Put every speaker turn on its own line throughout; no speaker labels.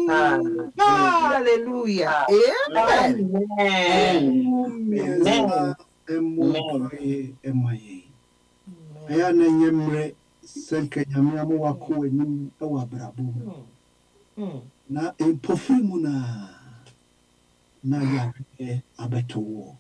Hallelujah. Amen.
Miensa emumpaye emaye. Aya na nyemre senka nyame amu wako enim ewa brabo. Na empofiri mu na yare abeto.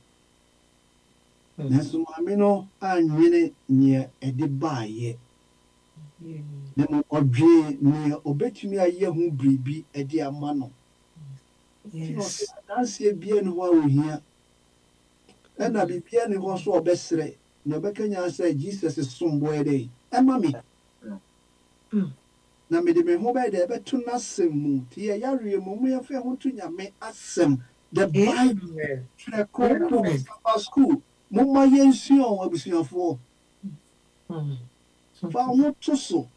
Nanso maame no anwene nea ɛde baayɛ. Na mo ɔdwe nea obetumi ayɛ ho biribi ɛde ama no. Yes. Nansi ebie ne ho a ohia. Ɛna bibia ne ho so ɔbɛsrɛ. Na ɔbɛkanya sɛ Jesus som boy dɛ. Ɛma me. Na me de me ho bɛyɛ dɛ ɛbɛto n'asɛm mu. Ti yɛ yare mu mu yɛfɛ ho to nyame asɛm. The Bible. Twɛko Sabbath school. Mumma yɛnsua abusuafoɔ. Fa ho to so.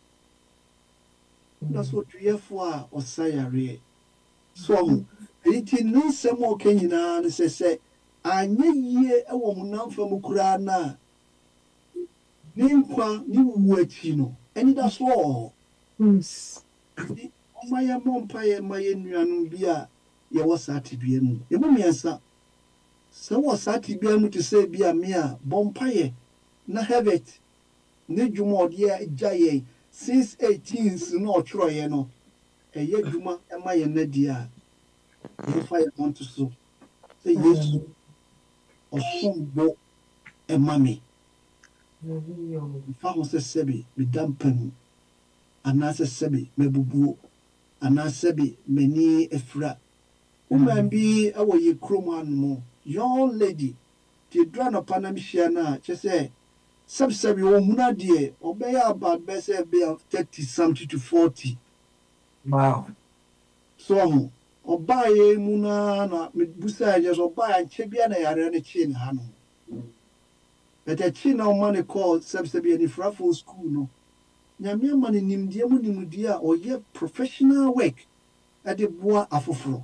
Na so tuyɛfoɔ a ɔsa yareɛ. So enti ne nsɛm a ɔka nyinaa ne sɛ anyɛ yie ɛwɔ mo namfa mu koraa na ne nkwa ne wu akyi no ɛni da so wɔ hɔ. Ɔma yɛ mmɔ mpaeɛ ma yɛ nnuanom bi a yɛwɔ saa tebea mu. Ɛmu mmiɛnsa. Sɛ wɔ saa tebea mu te sɛ bi a me a bɔ mpaeɛ na Herbert ne dwuma ɔde agya yɛn since 18s na ɔtwerɛeɛ no ɛyɛ dwuma ɛma yɛn nadi a yɛfa yɛn ho nto so sɛ Yesu ɔsombo ɛma me. Mfa ho sɛ sɛbe meda mpa mu anaasɛ sɛbe mabubuo anaasɛ bi m'ani afira. Woman bi ɛwɔ yɛ kurom anom young lady ti dra no pa na mehyia na kyɛ sɛ sɛbsɛbi wɔhunu adeɛ ɔbɛyɛ about bɛsɛ bɛyɛ 30 something to 40.
Wow.
So ɔbaeɛ mu na mebusa yɛ so ɔbaeɛ nkyɛ bia na yare ne kye ne ha no. Bɛtɛ kye na ɔma ne call sɛbsɛbi anifrafo school no. Nyame ama ne nimdeɛ mu nimdeɛ a ɔyɛ professional work ɛde boa afoforo.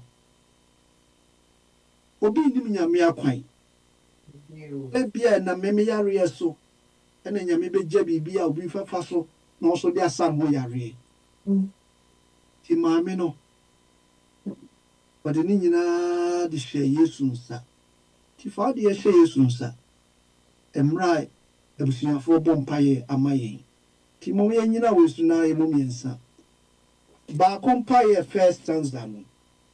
Obi nim nyame akwan. Ebia na meme yare so ɛna nyame bɛgya biribi a obi fafa so na ɔso de asam ho yare. Ti maame no ɔde ne nyinaa de hyɛ Yesu nsa. Ti fa de hyɛ Yesu nsa. Emra abusuafoɔ bɔ mpaeɛ ama yɛn. Ti mo yɛn nyina wɔ su na yɛ mo miɛnsa. Baako mpaeɛ first stanza no.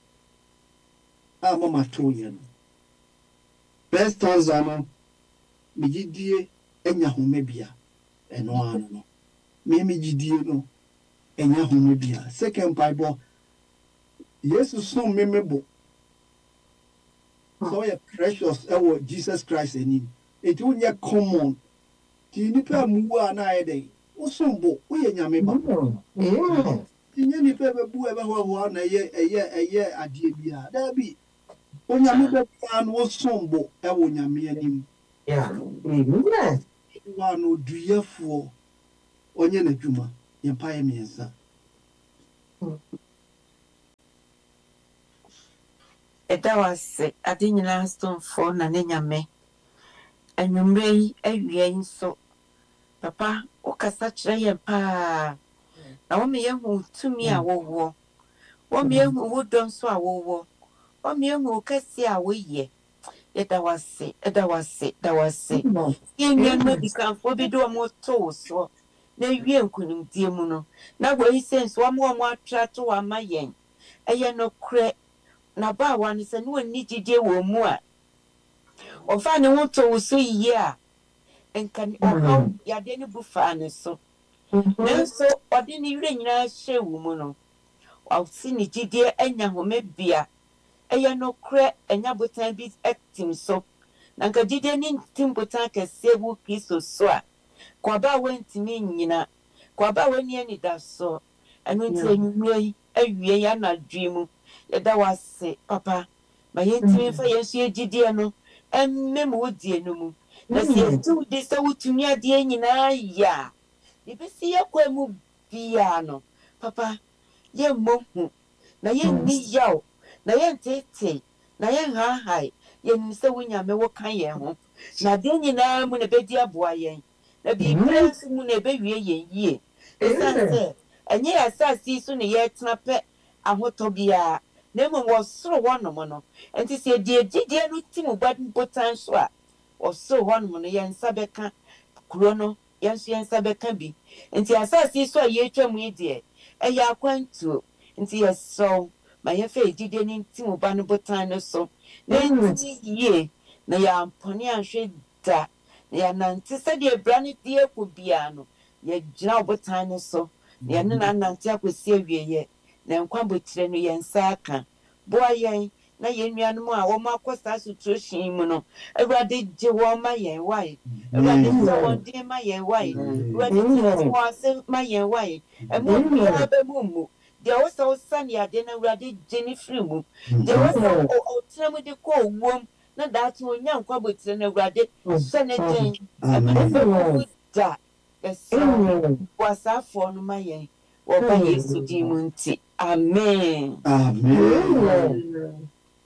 A mama to yɛn. First stanza no megidie enya homebia ɛno ano no. Me megidie no enya homebia. Second Bible Jesus som memebo. So yɛ precious ɛwɔ Jesus Christ anim. It won't yet common. Ti nipa mu a na ayɛ dɛ. Osombo woyɛ nyame ba. Ti nye nipa bebu ebe ho na ɛyɛ adeɛ bia. Da bi onyame bɛpa no osombo ɛwɔ nyame anim.
Yeah. Amen.
Wa no duyɛfoɔ onye na dwuma. Yɛ pa yɛ miɛnsa.
Ɛda wase ade nyinaa stomfo na ne nyame. Anwummerɛ yi awia yi nso papa wokasa kyerɛ yɛn paa. Na wɔn yɛhu tumi a wɔwɔ. Wɔn yɛhu wodɔ nso a wɔwɔ. Wɔn yɛhu kɛse a wɔyɛ. Ɛda wase, ɛda wase, ɛda wase. Yɛn no dikanfo bi de wɔn to so. Na wie nkunimdie mu no. Na wɔyi sense wɔn atwa to ama yɛn. Ɛyɛ no korɛ. Na ba wa ne sɛ no ni gidie wɔ mu a. Ɔfa ne ho to so yie a. Enka ɔhaw yade ne bu fa ne so. Nanso ɔde ne wura nyinaa hyɛ wo mu no. Ɔsi ne gidie anya homebia. Ɛyɛ no korɛ anya botan bi ɛtim so. Na nka gidie ne tim botan kɛse wu Kristo so a. Kwaba wantimi nyina. Kwaba wani ani da so. Ɛno nti enwumre yi awie ya na dwemu. Yɛda wase papa. Ma yɛntimi fa yɛnso yɛgidie no. Ɛmmem wo die no mu. Na sɛ yɛtu de sɛ wotumi adeɛ nyinaa ya. Yɛbɛsi yɛkɔ mu bia no. Papa, yɛmmɔ hu. Na yɛnni yaw. Na yɛntete. Na yɛnhaahai. Yɛnim sɛ wo nyame wo ka yɛn ho. Na adeɛ nyinaa mu na bɛdi aboa yɛn. Na biribiara nso mu na ɛbɛwie yɛn yie. Ɛsiane sɛ ɛnyɛ asase so na yɛtena pɛ ahotobia na mo wosoro wonom no enti se die no timu botan so a wosoro wonom no yensa beka kuro no yensa beka bi enti asase so yetwa mu ide eya akwantuo enti yeso ma yefe gidie ni timu ba no botan no so na enti ye na ya mpone ahwe da na ya nante se de bra ne die ko bia no ye gyina obotan no so na ye na nante akwesi awieye na nkwa botire no yensa aka boa yen na yenuanom a wo makosa situation mu no awurade gye wo ma yen wai awurade sa won din ma yen wai awurade tete wo ase ma yen wai emu bia be mu de wo sa osane ade na awurade gye ni firi mu de wo sa o tire mu de ko wom na daati onya nkwa botire na awurade hye ne den emu da esa wasafo no ma yen wo ba Yesu din mu nti amen.
Amen.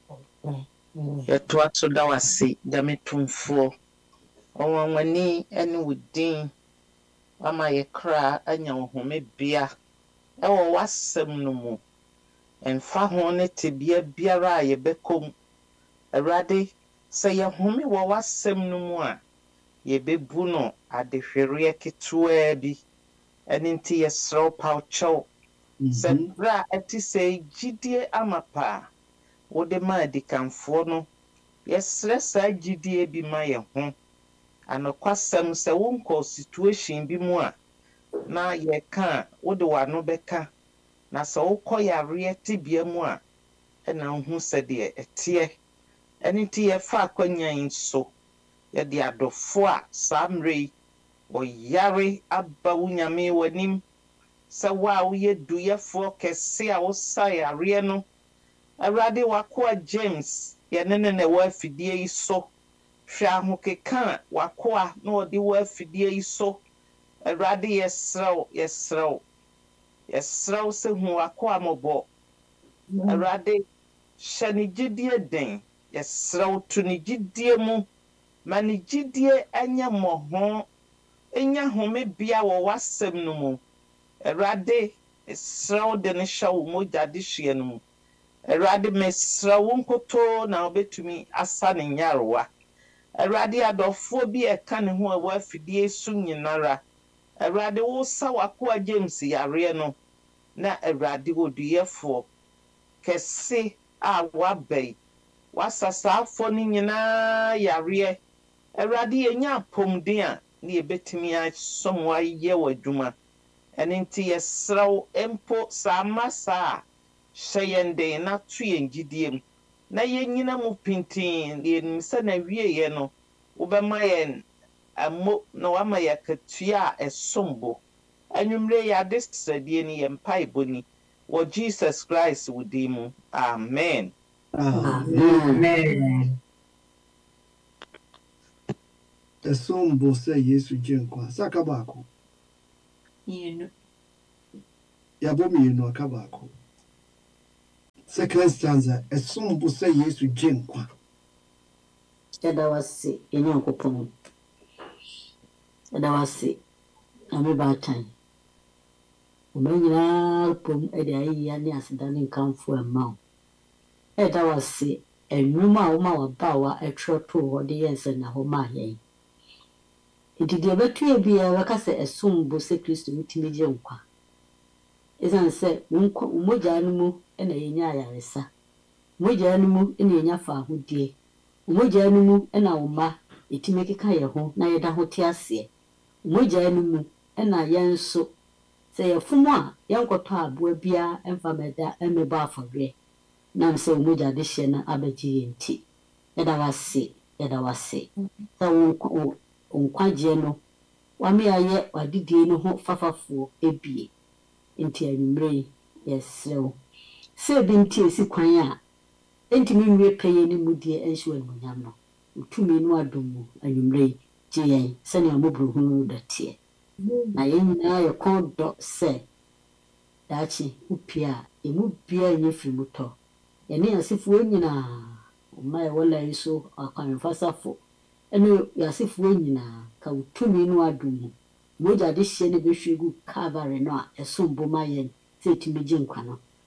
Yɛtoa so da wase Nyame tumfoɔ ɔnwanwani ne wo din wama yɛ kra anya nhomebea ɛwɔ w'asɛm no mu ɛmfa ho ne tebea biara a yɛbɛkɔm Awurade sɛ yɛhome wɔ w'asɛm no mu a yɛbɛbu no adehwereɛ ketewaa bi ɛne nti yɛsrɛ wo pawkyɛw sɛ bra ɛte sɛ gyidie amapa a wode ma adikanfoɔ no yɛsrɛ saa gyidie bi ma yɛ ho anokwasɛm sɛ wonkɔ situation bi mu a na yɛka a wode w'ano bɛka na sɛ wokɔ yareɛ tebea mu a ɛna wohu sɛdeɛ ɛteɛ ɛne nti yɛfa akwanyan so yɛde adɔfo a saa mmerɛ yi wɔyare aba wo Nyame w'anim sɛ wo a woyɛ duyɛfoɔ kɛse a wosa yareɛ no Awurade wakoa James yɛne ne na ɛwɔ afidie yi so hwɛ ahokeka a wakoa na wɔde wɔ afidie yi so Awurade yɛsrɛw sɛ hu wakoa mmɔbɔ Awurade hyɛ ne gyidie den yɛsrɛw to ne gyidie mu ma ne gyidie anya mmɔho enya homebea wɔ w'asɛm no mu Awurade esrɛw de ne hyɛ wo mogya de hyeɛ no mu Awurade mesrɛ wo nkotoo na wobɛtumi asa ne nyarewa Awurade adɔfoɔ bi ɛka ne ho a ɛwɔ afidie so nyinara Awurade wo sa wakoa James yareɛ no na Awurade oduyɛfoɔ kɛse a wabɛi wasasaafo no nyinaa yareɛ Awurade yɛnya apɔmuden a ne yɛbɛtumi asom ayɛ wɔ adwuma ɛne nti yɛsrɛw mpo saa ma saa hyɛ yɛn den na to yɛn gyidie mu na yɛnyina mu pintin yɛnim sɛ na wieɛ no wobɛma yɛn ammo na wama yɛ akatua a ɛsom bo anwummerɛ yɛade sradie ni yɛn mpaebɔ ni wɔ Jesus Christ wo din mu amen.
Amen.
Ɛsom bo sɛ Yesu gye nkwa saka baako
Yenu
yɛabɔ mmienu aka baako second stanza ɛsom bo sɛ Yesu gye nkwa
Yɛda wase Onyankopɔn. Yɛda wase Ame baatan. Ɔma nyinaa pom de ayɛyia ne aseda ne nkamfo ɛma wo. Yɛda wase nnwom a woma wabaawa ɛtwerɛ too hɔ de yɛn sɛ na hɔ maa yɛn. Nti deɛ bɛto yɛ biara bɛka sɛ ɛsom bo sɛ Kristo wotumi gye nkwa. Ɛsiane sɛ wo mogya no mu na yɛnya ayaresa. Mogya no mu na yɛnya faahodie. Mogya no mu na wo mma ɛtumi keka yɛ ho na yɛda ho te aseɛ. Mogya no mu na yɛn nso sɛ yɛfom a yɛnkɔtɔ aboa biara mfa mɛda mmɛbɔ afɔreɛ nam sɛ wo mogya de hyɛ no abɛgye yɛn nti yɛda wase sɛ wo nkwagyeɛ no wame ayɛ wadidie no ho fafafoɔ ebie nti anwummerɛ yi yɛsrɛ wo sɛ ebi nti esi kwan a entimi nwie pɛyɛ ne mu die ɛnhyɛ wɔ animuonyam no wotumi no adom mu anwummerɛ yi gye yɛn sɛnea mmɔborɔhu no dɔteɛ na yɛn nyinaa yɛkɔn dɔ sɛ daakye wopie a ɛmu biara nyɛ firi mu tɔ yɛne asefoɔ nyinaa ɔma yɛwɔ la yi so akwanmfasafo ɛne yɛasefoɔ nyinaa ka wotumi no adom mu mogya de hyɛ ne bɛhwɛ gu Calvary no a ɛsom bo ma yɛn sɛ ɛtumi gye nkwa no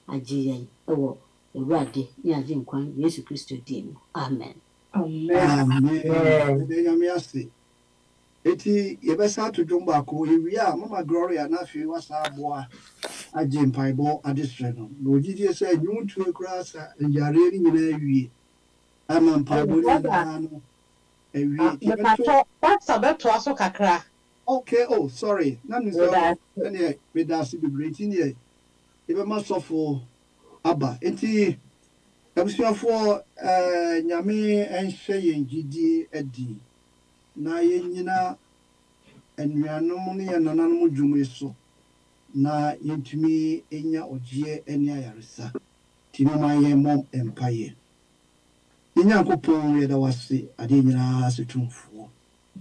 agye yɛn ɛwɔ Awurade ne agye nkwan Yesu Kristo din mu. Amen.
Amen. Nyame ase. Eti yɛbɛsa ato dwom baako ewie a Mama Gloria na afei wasa aboa agye mpaebɔ adesrɛ no. Na ogyidie sɛ nnwontoe koraa sa nyare ne nyinaa awie. Ama mpaebɔ ne nyinaa no awie.
Pastor beto aso kakra.
Okay, oh sorry. Na me sɛ ɛne medase bebree nti ne yɛbɛma sɔfo aba. Enti abusuafoɔ nyame ɛnhyɛ yɛn gyidie adi. Na yɛnyina anuanom ne yɛn nananom dwuma so na yɛntumi nya ɔgyeɛ ne ayaresa nti moma yɛmmɔ mpaeɛ. Yɛn Nyankopɔn yɛda wase adeɛ nyinaa ase tumfoɔ.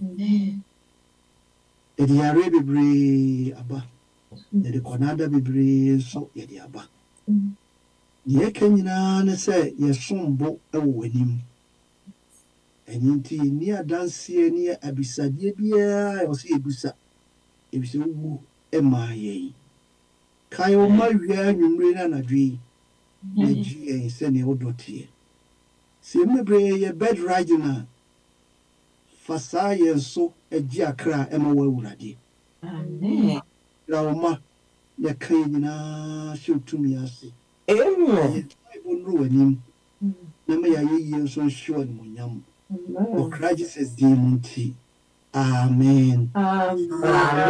Yɛde yare bebree aba, yɛde kɔnada bebree nso yɛde aba. Deɛ yɛka nyinaa ne sɛ yɛsom bo wɔ w'anim. Ɛno nti ni adanseɛ ne abisadeɛ biara ɛwɔ sɛ yɛbisa ɛfisɛ wowu maa yɛn. Kae wo ma wia anwummere no anadwo yi na gye yɛn sɛnea wodɔ teɛ. Sɛ mmebree yɛ bed riding a fa saa yɛn so agye akra ɛma wɔ Awurade.
Amen.
Na wo ma yɛka yɛn nyinaa hyɛ wo tumi ase.
Amen.
Yɛtwa nnuro w'anim na ma yɛayɛ yie nso nhyɛ wo animuonyam. Ɔkra Jesus din mu nti. Amen.
Amen.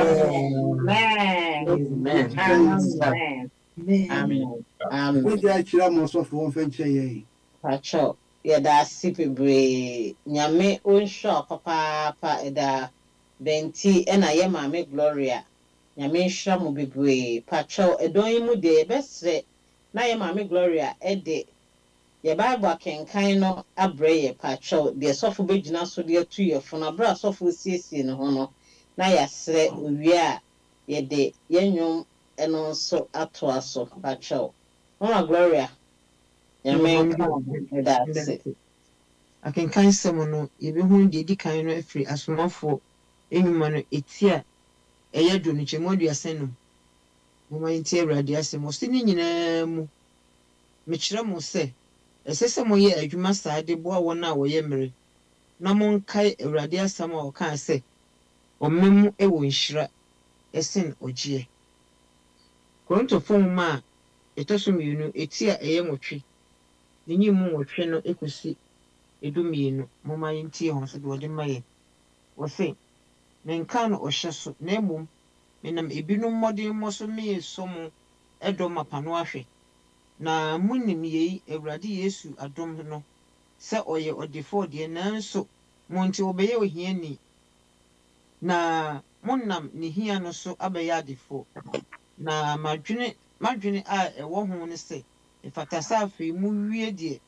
Amen.
Wogya akyerɛ ma ɔsɔfo wɔmfa nkyɛ yɛn.
Pacho, yɛda ase bebree. Nyame ɔnhyɛ papaapa ɛda bɛnti ɛna yɛ maame Gloria. Nyame nhyira mo bebree. Pacho, ɛdɔn yi mu de yɛbɛsrɛ na yɛ maame Gloria ɛde yɛ Bible akenkan no abrɛ yɛ Pacho. Deɛ sɔfo bɛgyina so de atu yɛ fo na bra sɔfo siesie ne ho no na yɛasrɛ owie a yɛde yɛnwom ɛno nso atoa so Pacho. Mama Gloria. Nyame ɛda ase.
Akenkan sɛm no yɛbɛhu deɛ di kan no afiri asomafoɔ enwuma no eti a ɛyɛ do no kyɛmu aduasa num. Moma yɛntie Awurade asɛm ɔse ne nyinaa mu mekyerɛ mo sɛ ɛsɛ sɛ moyɛ adwuma saa de boa wɔn a wɔyɛ mmere na monkae Awurade asɛm a ɔkaa sɛ ɔma mu wɔ nhyira ɛsen ɔgyeɛ. Korintofo nwoma a ɛtɔ so mmienu eti a ɛyɛ nwɔtwe ne nyim mu nwɔtwe no ekosi edumienu. Moma yɛntie ho so de wɔde ma yɛ. Wɔse menka no ɔhyɛ so na mmom menam ebinom mmɔdemmɔ so meesɔ mo ɛdɔm apano ahwɛ. Na munim yei Awurade Yesu adom no sɛ ɔyɛ ɔdefo deɛ nanso mo nti wɔbɛyɛ ohiani na monam ne hia no so abɛyɛ adefo. Na madwene a ɛwɔ ho ne sɛ ɛfata sɛ afei mu wie deɛ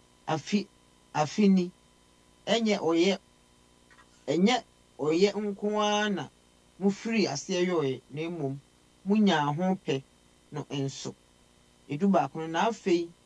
afini ɛnyɛ ɔyɛ nko ara na mufiri aseɛ yɛɔyɛ na mmom munya ho pɛ no nso. Edu baako no na afei